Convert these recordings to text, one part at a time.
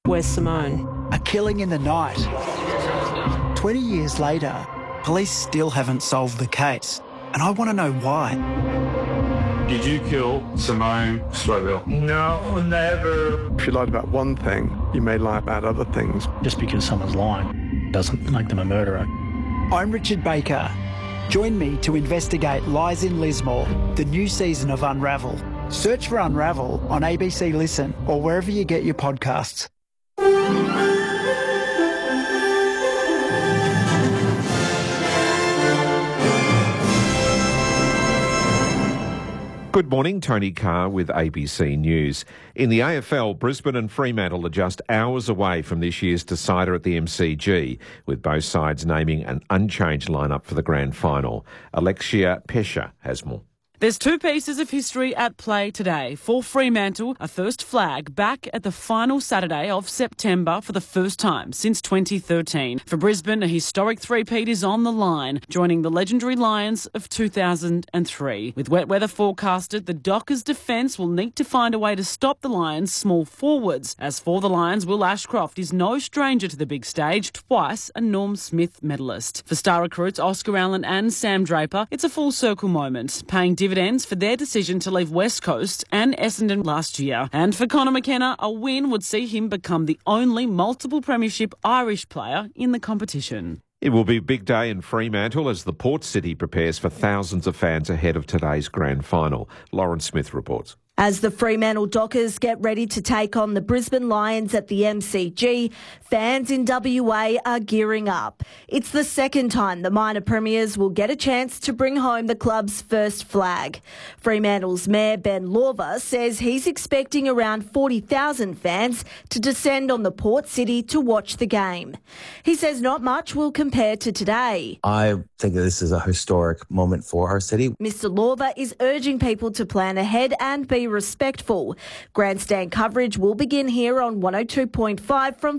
Where's Simone? A killing in the night. 20 years later, police still haven't solved the case, and I want to know why. Did you kill Simone Slowell? No, never. If you lied about one thing, you may lie about other things. Just because someone's lying doesn't make them a murderer. I'm Richard Baker. Join me to investigate Lies in Lismore, the new season of Unravel. Search for Unravel on ABC Listen or wherever you get your podcasts. Good morning, Tony Carr with ABC News. In the AFL, Brisbane and Fremantle are just hours away from this year's decider at the MCG, with both sides naming an unchanged lineup for the grand final. Alexia Pesha has more. There's two pieces of history at play today. For Fremantle, a first flag back at the final Saturday of September for the first time since 2013. For Brisbane, a historic three-peat is on the line, joining the legendary Lions of 2003. With wet weather forecasted, the Dockers' defence will need to find a way to stop the Lions' small forwards. As for the Lions, Will Ashcroft is no stranger to the big stage, twice a Norm Smith medalist. For star recruits Oscar Allen and Sam Draper, it's a full-circle moment, paying dividends for their decision to leave West Coast and Essendon last year. And for Conor McKenna, a win would see him become the only multiple premiership Irish player in the competition. It will be a big day in Fremantle as the Port City prepares for thousands of fans ahead of today's grand final. Lauren Smith reports. As the Fremantle Dockers get ready to take on the Brisbane Lions at the MCG, fans in WA are gearing up. It's the second time the minor premiers will get a chance to bring home the club's first flag. Fremantle's Mayor Ben Lorver says he's expecting around 40,000 fans to descend on the Port City to watch the game. He says not much will compare to today. I think that this is a historic moment for our city. Mr. Lorver is urging people to plan ahead and be respectful. Grandstand coverage will begin here on 102.5 from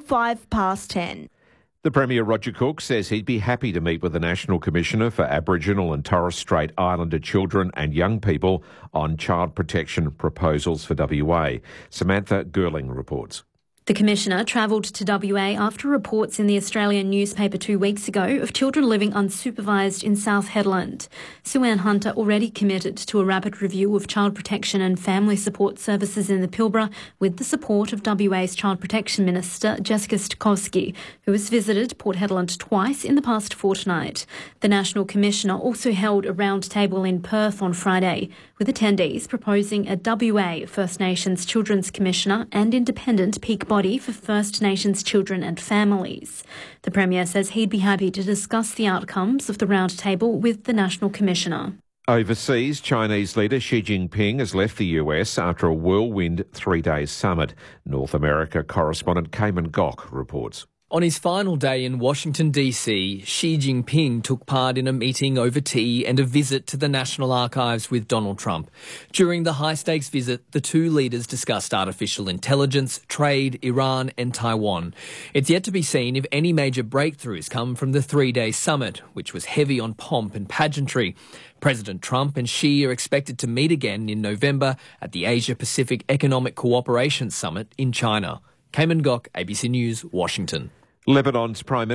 10:05. The Premier Roger Cook says he'd be happy to meet with the National Commissioner for Aboriginal and Torres Strait Islander children and young people on child protection proposals for WA. Samantha Gerling reports. The Commissioner travelled to WA after reports in the Australian newspaper 2 weeks ago of children living unsupervised in South Hedland. Sue-Ann Hunter already committed to a rapid review of child protection and family support services in the Pilbara with the support of WA's Child Protection Minister Jessica Stokowski, who has visited Port Hedland twice in the past fortnight. The National Commissioner also held a roundtable in Perth on Friday with attendees proposing a WA First Nations Children's Commissioner and independent peak body for First Nations children and families. The Premier says he'd be happy to discuss the outcomes of the roundtable with the National Commissioner. Overseas, Chinese leader Xi Jinping has left the US after a whirlwind three-day summit. North America correspondent Cayman Gok reports. On his final day in Washington, D.C., Xi Jinping took part in a meeting over tea and a visit to the National Archives with Donald Trump. During the high-stakes visit, the two leaders discussed artificial intelligence, trade, Iran and Taiwan. It's yet to be seen if any major breakthroughs come from the three-day summit, which was heavy on pomp and pageantry. President Trump and Xi are expected to meet again in November at the Asia-Pacific Economic Cooperation Summit in China. Cayman Gok, ABC News, Washington. Lebanon's Prime